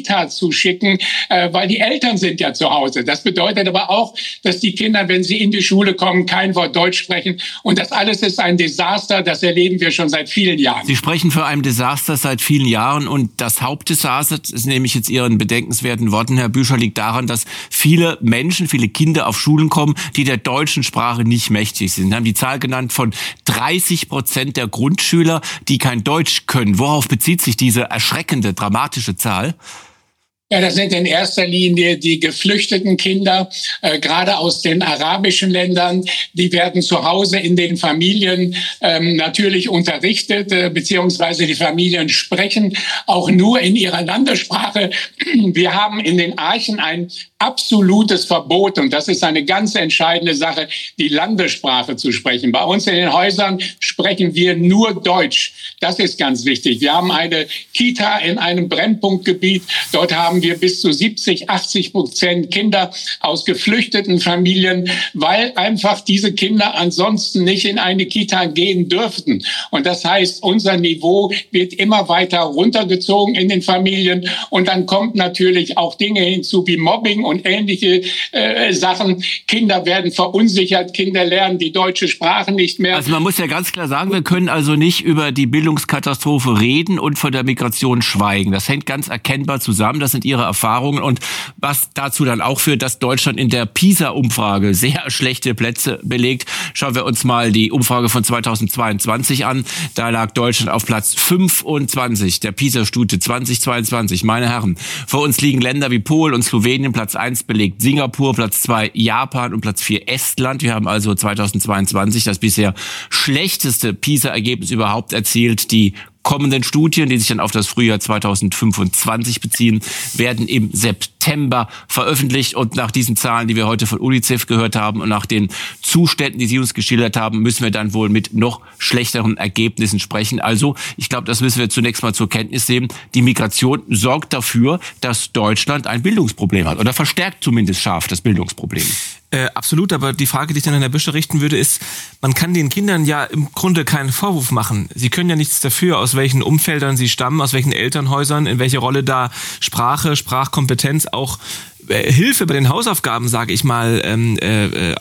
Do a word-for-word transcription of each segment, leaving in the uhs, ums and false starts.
Kita zu schicken, äh, weil die Eltern sind ja zu Hause. Das bedeutet aber auch, dass die Kinder, wenn sie in die Schule kommen, kein Wort Deutsch sprechen. Und das alles ist ein Desaster. Das erleben wir schon seit vielen Jahren. Sie sprechen von einem Desaster seit vielen Jahren. Und das Hauptdesaster, das nehme ich jetzt Ihren bedenkenswerten Worten, Herr Büscher, liegt daran, dass viele Menschen, viele Kinder auf Schulen kommen, die der deutschen Sprache nicht mächtig sind. Sie haben die Zahl genannt von dreißig Prozent der Grundschüler, die kein Deutsch können. Worauf bezieht sich diese erschreckende, dramatische Zahl? Ja, das sind in erster Linie die geflüchteten Kinder, äh, gerade aus den arabischen Ländern. Die werden zu Hause in den Familien ähm, natürlich unterrichtet, äh, beziehungsweise die Familien sprechen auch nur in ihrer Landessprache. Wir haben in den Archen ein absolutes Verbot, und das ist eine ganz entscheidende Sache, die Landessprache zu sprechen. Bei uns in den Häusern sprechen wir nur Deutsch. Das ist ganz wichtig. Wir haben eine Kita in einem Brennpunktgebiet. Dort haben wir bis zu siebzig, achtzig Prozent Kinder aus geflüchteten Familien, weil einfach diese Kinder ansonsten nicht in eine Kita gehen dürften. Und das heißt, unser Niveau wird immer weiter runtergezogen in den Familien. Und dann kommt natürlich auch Dinge hinzu wie Mobbing und ähnliche äh, Sachen. Kinder werden verunsichert, Kinder lernen die deutsche Sprache nicht mehr. Also man muss ja ganz klar sagen, wir können also nicht über die Bildungskatastrophe reden und von der Migration schweigen. Das hängt ganz erkennbar zusammen. Das sind Ihre Erfahrungen, und was dazu dann auch führt, dass Deutschland in der PISA-Umfrage sehr schlechte Plätze belegt. Schauen wir uns mal die Umfrage von zweitausendzweiundzwanzig an. Da lag Deutschland auf Platz fünfundzwanzig der PISA-Studie zweitausendzweiundzwanzig. Meine Herren, vor uns liegen Länder wie Polen und Slowenien. Platz eins belegt Singapur, Platz zwei Japan und Platz vier Estland. Wir haben also zweitausendzweiundzwanzig das bisher schlechteste PISA-Ergebnis überhaupt erzielt. Die kommenden Studien, die sich dann auf das Frühjahr zweitausendfünfundzwanzig beziehen, werden im September veröffentlicht. Und nach diesen Zahlen, die wir heute von UNICEF gehört haben und nach den Zuständen, die Sie uns geschildert haben, müssen wir dann wohl mit noch schlechteren Ergebnissen sprechen. Also, ich glaube, das müssen wir zunächst mal zur Kenntnis nehmen. Die Migration sorgt dafür, dass Deutschland ein Bildungsproblem hat oder verstärkt zumindest scharf das Bildungsproblem. Äh, absolut, aber die Frage, die ich dann an Herrn Büscher richten würde, ist, man kann den Kindern ja im Grunde keinen Vorwurf machen. Sie können ja nichts dafür, aus welchen Umfeldern sie stammen, aus welchen Elternhäusern, in welche Rolle da Sprache, Sprachkompetenz, auch äh, Hilfe bei den Hausaufgaben, sage ich mal, ähm, äh,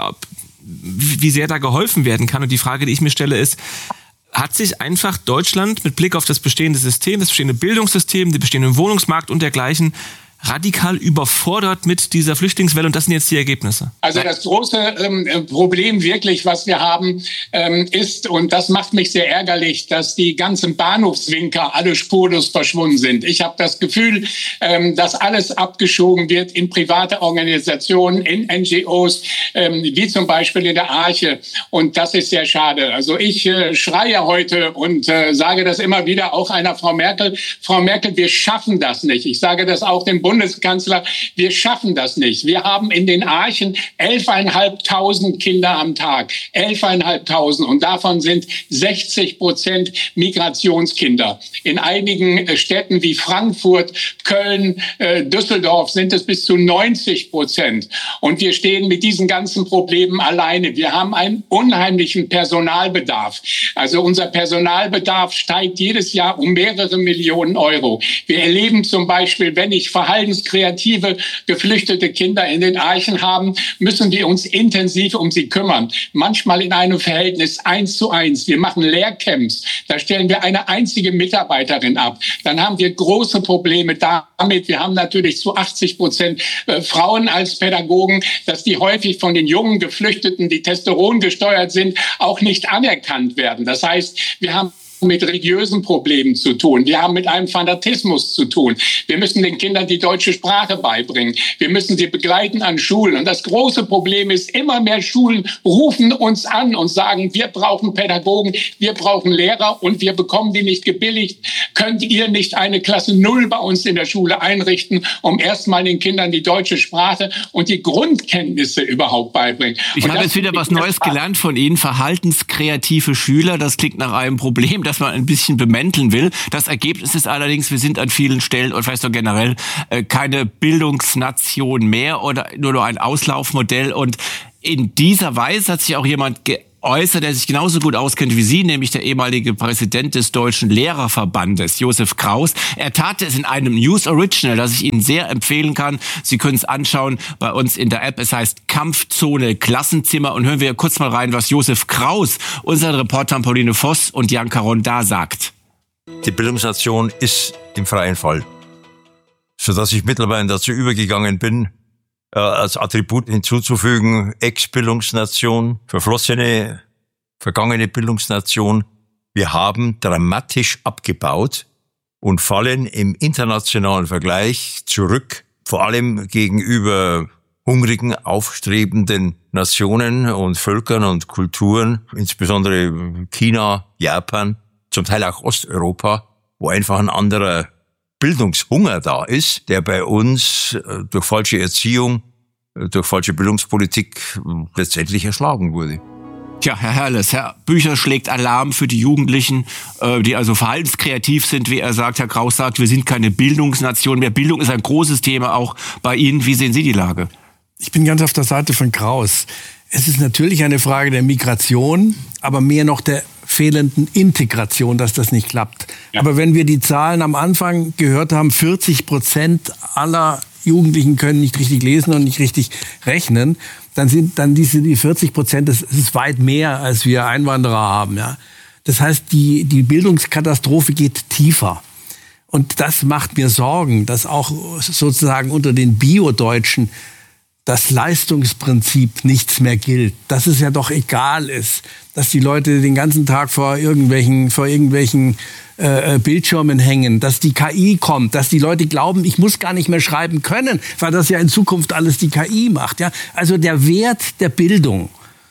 wie sehr da geholfen werden kann. Und die Frage, die ich mir stelle, ist, hat sich einfach Deutschland mit Blick auf das bestehende System, das bestehende Bildungssystem, den bestehenden Wohnungsmarkt und dergleichen radikal überfordert mit dieser Flüchtlingswelle, und das sind jetzt die Ergebnisse? Also das große ähm, Problem wirklich, was wir haben, ähm, ist, und das macht mich sehr ärgerlich, dass die ganzen Bahnhofswinker alle spurlos verschwunden sind. Ich habe das Gefühl, ähm, dass alles abgeschoben wird in private Organisationen, in N G Os, ähm, wie zum Beispiel in der Arche, und das ist sehr schade. Also ich äh, schreie heute und äh, sage das immer wieder auch einer Frau Merkel. Frau Merkel, wir schaffen das nicht. Ich sage das auch dem Bundeskanzler, wir schaffen das nicht. Wir haben in den Archen elfeinhalbtausend Kinder am Tag. elfeinhalbtausend. Und davon sind sechzig Prozent Migrationskinder. In einigen Städten wie Frankfurt, Köln, äh, Düsseldorf sind es bis zu neunzig Prozent. Und wir stehen mit diesen ganzen Problemen alleine. Wir haben einen unheimlichen Personalbedarf. Also unser Personalbedarf steigt jedes Jahr um mehrere Millionen Euro. Wir erleben zum Beispiel, wenn ich Verhalten kreative, geflüchtete Kinder in den Archen haben, müssen wir uns intensiv um sie kümmern. Manchmal in einem Verhältnis eins zu eins. Wir machen Lehrcamps. Da stellen wir eine einzige Mitarbeiterin ab. Dann haben wir große Probleme damit. Wir haben natürlich zu achtzig Prozent Frauen als Pädagogen, dass die häufig von den jungen Geflüchteten, die Testosteron gesteuert sind, auch nicht anerkannt werden. Das heißt, wir haben mit religiösen Problemen zu tun. Wir haben mit einem Fanatismus zu tun. Wir müssen den Kindern die deutsche Sprache beibringen. Wir müssen sie begleiten an Schulen. Und das große Problem ist, immer mehr Schulen rufen uns an und sagen, wir brauchen Pädagogen, wir brauchen Lehrer, und wir bekommen die nicht gebilligt. Könnt ihr nicht eine Klasse Null bei uns in der Schule einrichten, um erstmal den Kindern die deutsche Sprache und die Grundkenntnisse überhaupt beibringen? Ich habe jetzt wieder was Neues gelernt von Ihnen. Verhaltenskreative Schüler, das klingt nach einem Problem, das man ein bisschen bemänteln will. Das Ergebnis ist allerdings, wir sind an vielen Stellen, und vielleicht doch generell, keine Bildungsnation mehr oder nur noch ein Auslaufmodell. Und in dieser Weise hat sich auch jemand ge äußert, der sich genauso gut auskennt wie Sie, nämlich der ehemalige Präsident des Deutschen Lehrerverbandes, Josef Kraus. Er tat es in einem News Original, das ich Ihnen sehr empfehlen kann. Sie können es anschauen bei uns in der App. Es heißt Kampfzone Klassenzimmer. Und hören wir kurz mal rein, was Josef Kraus, unseren Reportern Pauline Voss und Jan Caron da sagt. Die Bildungsnation ist im freien Fall, sodass ich mittlerweile dazu übergegangen bin, äh, als Attribut hinzuzufügen, Ex-Bildungsnation, verflossene, vergangene Bildungsnation. Wir haben dramatisch abgebaut und fallen im internationalen Vergleich zurück, vor allem gegenüber hungrigen, aufstrebenden Nationen und Völkern und Kulturen, insbesondere China, Japan, zum Teil auch Osteuropa, wo einfach ein anderer Bildungshunger da ist, der bei uns durch falsche Erziehung, durch falsche Bildungspolitik letztendlich erschlagen wurde. Tja, Herr Herles, Herr Büchner schlägt Alarm für die Jugendlichen, die also verhaltenskreativ sind, wie er sagt. Herr Kraus sagt, wir sind keine Bildungsnation mehr. Bildung ist ein großes Thema auch bei Ihnen. Wie sehen Sie die Lage? Ich bin ganz auf der Seite von Kraus. Es ist natürlich eine Frage der Migration, aber mehr noch der fehlenden Integration, dass das nicht klappt. Ja. Aber wenn wir die Zahlen am Anfang gehört haben, vierzig Prozent aller Jugendlichen können nicht richtig lesen und nicht richtig rechnen, dann sind dann diese die vierzig Prozent, das ist weit mehr, als wir Einwanderer haben. Ja. Das heißt, die, die Bildungskatastrophe geht tiefer. Und das macht mir Sorgen, dass auch sozusagen unter den Bio-Deutschen das Leistungsprinzip nichts mehr gilt, dass es ja doch egal ist, dass die Leute den ganzen Tag vor irgendwelchen, vor irgendwelchen äh, Bildschirmen hängen, dass die K I kommt, dass die Leute glauben, ich muss gar nicht mehr schreiben können, weil das ja in Zukunft alles die K I macht. Ja? Also der Wert der Bildung,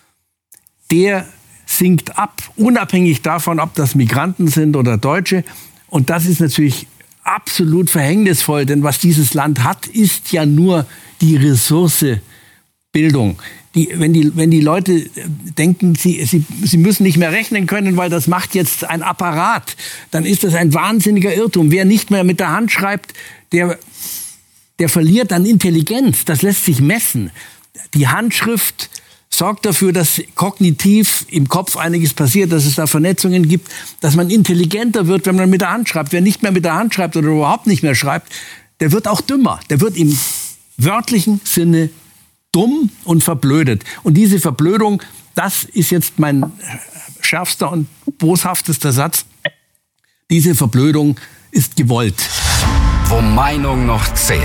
der sinkt ab, unabhängig davon, ob das Migranten sind oder Deutsche. Und das ist natürlich absolut verhängnisvoll, denn was dieses Land hat, ist ja nur die Ressource Bildung. Die, wenn, die, wenn die Leute denken, sie, sie, sie müssen nicht mehr rechnen können, weil das macht jetzt ein Apparat, dann ist das ein wahnsinniger Irrtum. Wer nicht mehr mit der Hand schreibt, der, der verliert an Intelligenz. Das lässt sich messen. Die Handschrift sorgt dafür, dass kognitiv im Kopf einiges passiert, dass es da Vernetzungen gibt, dass man intelligenter wird, wenn man mit der Hand schreibt. Wer nicht mehr mit der Hand schreibt oder überhaupt nicht mehr schreibt, der wird auch dümmer. Der wird im wörtlichen Sinne dumm und verblödet. Und diese Verblödung, das ist jetzt mein schärfster und boshaftester Satz, diese Verblödung ist gewollt. Wo Meinung noch zählt.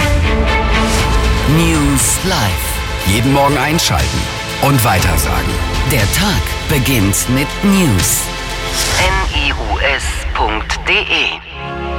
News Live. Jeden Morgen einschalten und weitersagen. Der Tag beginnt mit News. N I U S punkt D E